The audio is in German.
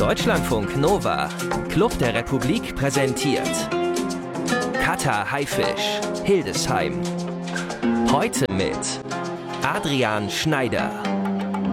Deutschlandfunk Nova, Club der Republik präsentiert Katar Haifisch, Hildesheim. Heute mit Adrian Schneider.